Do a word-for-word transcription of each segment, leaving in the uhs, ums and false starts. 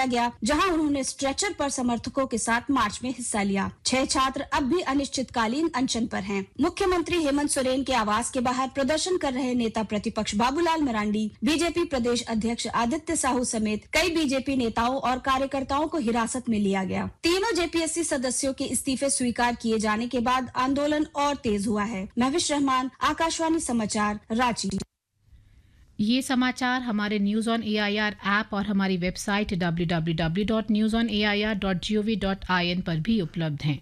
बुलाया गया, जहां उन्होंने स्ट्रेचर पर समर्थकों के साथ मार्च में हिस्सा लिया। छह छात्र अब भी अनिश्चितकालीन अनशन पर हैं। मुख्यमंत्री हेमंत सोरेन के आवास के बाहर प्रदर्शन कर रहे नेता प्रतिपक्ष बाबूलाल मरांडी, बीजेपी प्रदेश अध्यक्ष आदित्य साहू समेत कई बीजेपी नेताओं और कार्यकर्ताओं को हिरासत में लिया गया। तीनों जेपीएससी सदस्यों के इस्तीफे स्वीकार किए जाने के बाद आंदोलन और तेज हुआ है। महविश रहमान, आकाशवाणी समाचार, रांची। ये समाचार हमारे न्यूज ऑन एआईआर ऐप और हमारी website W W W dot news on A I R dot G O V dot I N पर भी उपलब्ध हैं।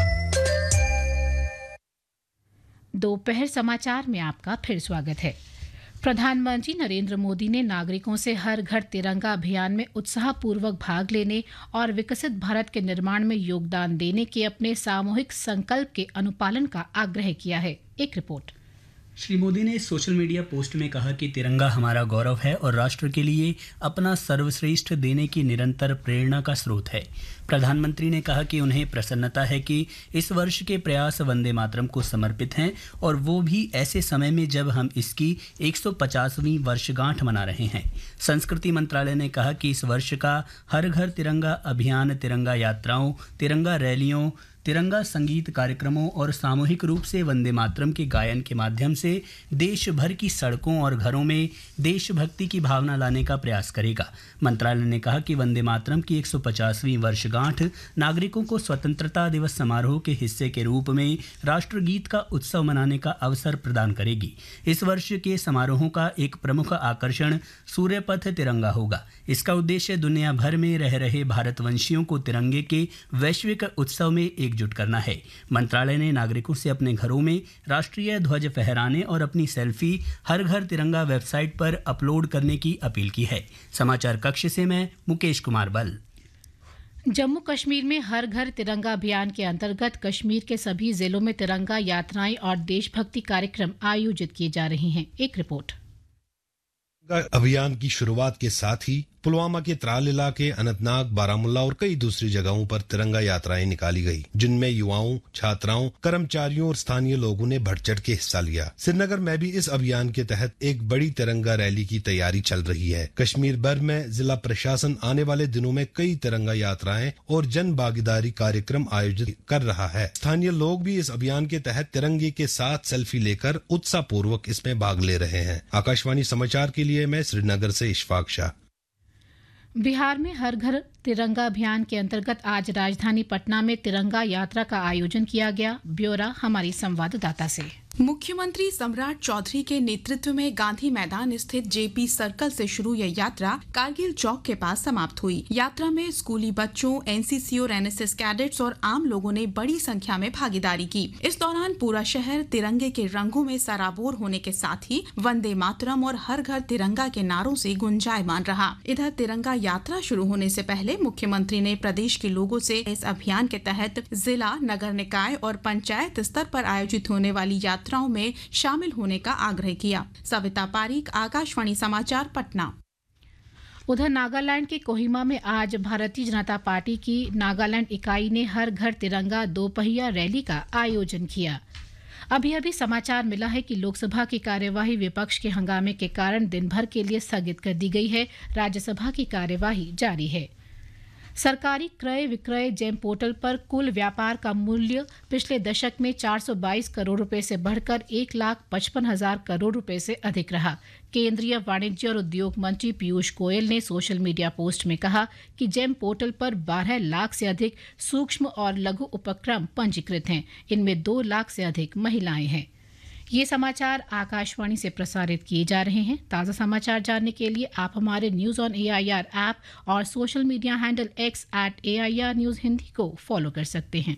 दोपहर समाचार में आपका फिर स्वागत है। प्रधानमंत्री नरेंद्र मोदी ने नागरिकों से हर घर तिरंगा अभियान में उत्साहपूर्वक भाग लेने और विकसित भारत के निर्माण में योगदान देने के अपने सामूहिक संकल्प के अनुपालन का आग्रह किया है। एक रिपोर्ट। श्री मोदी ने सोशल मीडिया पोस्ट में कहा कि तिरंगा हमारा गौरव है और राष्ट्र के लिए अपना सर्वश्रेष्ठ देने की निरंतर प्रेरणा का स्रोत है। प्रधानमंत्री ने कहा कि उन्हें प्रसन्नता है कि इस वर्ष के प्रयास वंदे मातरम को समर्पित हैं और वो भी ऐसे समय में जब हम इसकी एक सौ पचासवीं वर्षगांठ मना रहे हैं। संस्कृति मंत्रालय ने कहा कि इस वर्ष का हर घर तिरंगा अभियान तिरंगा यात्राओं, तिरंगा रैलियों, तिरंगा संगीत कार्यक्रमों और सामूहिक रूप से वंदे मातरम के गायन के माध्यम से देश भर की सड़कों और घरों में देशभक्ति की भावना लाने का प्रयास करेगा। मंत्रालय ने कहा कि वंदे मातरम की एक सौ पचासवीं वर्षगांठ नागरिकों को स्वतंत्रता दिवस समारोह के हिस्से के रूप में राष्ट्रगीत का उत्सव मनाने का अवसर प्रदान करेगी। इस वर्ष के समारोहों का एक प्रमुख आकर्षण सूर्यपथ तिरंगा होगा। इसका उद्देश्य दुनिया भर में रह रहे भारतवंशियों को तिरंगे के वैश्विक उत्सव में एकजुट करना है। मंत्रालय ने नागरिकों से अपने घरों में राष्ट्रीय ध्वज फहराने और अपनी सेल्फी हर घर तिरंगा वेबसाइट पर अपलोड करने की अपील की है। समाचार कक्ष से मैं मुकेश कुमार बल। जम्मू कश्मीर में हर घर तिरंगा अभियान के अंतर्गत कश्मीर के सभी जिलों में तिरंगा यात्राएं और देशभक्ति कार्यक्रम आयोजित किए जा रहे हैं। एक रिपोर्ट। अभियान की शुरुआत के साथ ही पुलवामा के त्राल इलाके, अनंतनाग, बारामुल्ला और कई दूसरी जगहों पर तिरंगा यात्राएं निकाली गई, जिनमें युवाओं, छात्राओं, कर्मचारियों और स्थानीय लोगों ने बढ़ चढ़ के हिस्सा लिया। श्रीनगर में भी इस अभियान के तहत एक बड़ी तिरंगा रैली की तैयारी चल रही है। कश्मीर भर में जिला प्रशासन आने वाले दिनों में कई तिरंगा यात्राएं और जन भागीदारी कार्यक्रम आयोजित कर रहा है। स्थानीय लोग भी इस अभियान के तहत तिरंगे के साथ सेल्फी लेकर उत्साह पूर्वक इसमें भाग ले रहे हैं। आकाशवाणी समाचार के लिए मैं श्रीनगर से इशफाक शाह। बिहार में हर घर तिरंगा अभियान के अंतर्गत आज राजधानी पटना में तिरंगा यात्रा का आयोजन किया गया। ब्यौरा हमारी संवाददाता से। मुख्यमंत्री सम्राट चौधरी के नेतृत्व में गांधी मैदान स्थित जेपी सर्कल से शुरू यह यात्रा कारगिल चौक के पास समाप्त हुई। यात्रा में स्कूली बच्चों, एनसीसी और एनएसएस कैडेट्स और आम लोगों ने बड़ी संख्या में भागीदारी की। इस दौरान पूरा शहर तिरंगे के रंगों में सराबोर होने के साथ ही वंदे मातरम और हर घर तिरंगा के नारों से गुंजायमान रहा। इधर तिरंगा यात्रा शुरू होने से पहले मुख्यमंत्री ने प्रदेश के लोगों से इस अभियान के तहत जिला, नगर निकाय और पंचायत स्तर पर आयोजित होने वाली यात्राओं में शामिल होने का आग्रह किया। सविता पारीक, आकाशवाणी समाचार, पटना। उधर नागालैंड के कोहिमा में आज भारतीय जनता पार्टी की नागालैंड इकाई ने हर घर तिरंगा दोपहिया रैली का आयोजन किया। अभी अभी समाचार मिला है कि लोकसभा की कार्यवाही विपक्ष के हंगामे के कारण दिन भर के लिए स्थगित कर दी गई है। राज्यसभा की कार्यवाही जारी है। सरकारी क्रय विक्रय जेम पोर्टल पर कुल व्यापार का मूल्य पिछले दशक में चार सौ बाईस करोड़ रुपए से बढ़कर एक लाख पचपन हजार करोड़ रुपए से अधिक रहा। केंद्रीय वाणिज्य और उद्योग मंत्री पीयूष गोयल ने सोशल मीडिया पोस्ट में कहा कि जेम पोर्टल पर बारह लाख से अधिक सूक्ष्म और लघु उपक्रम पंजीकृत हैं। इनमें दो लाख से अधिक महिलाएं हैं। ये समाचार आकाशवाणी से प्रसारित किए जा रहे हैं। ताज़ा समाचार जानने के लिए आप हमारे न्यूज़ ऑन एआईआर ऐप और social media handle x eight AIR news Hindi को फॉलो कर सकते हैं।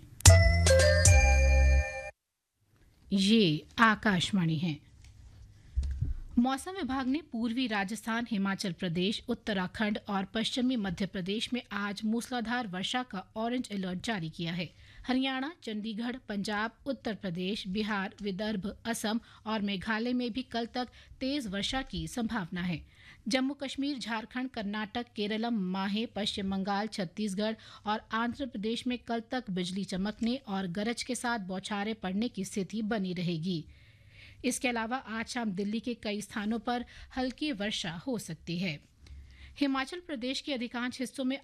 ये आकाशवाणी है। मौसम विभाग ने पूर्वी राजस्थान, हिमाचल प्रदेश, उत्तराखंड और पश्चिमी मध्य प्रदेश में आज मूसलाधार वर्षा का ऑरेंज अलर्ट जारी किया है। हरियाणा, चंडीगढ़, पंजाब, उत्तर प्रदेश, बिहार, विदर्भ, असम और मेघालय में भी कल तक तेज वर्षा की संभावना है। जम्मू कश्मीर, झारखंड, कर्नाटक, केरलम, माहे, पश्चिम बंगाल, छत्तीसगढ़ और आंध्र प्रदेश में कल तक बिजली चमकने और गरज के साथ बौछारें पड़ने की स्थिति बनी रहेगी। इसके अलावा आज शाम दिल्ली के कई स्थानों पर हल्की वर्षा हो सकती है। हिमाचल प्रदेश के अधिकांश हिस्सों में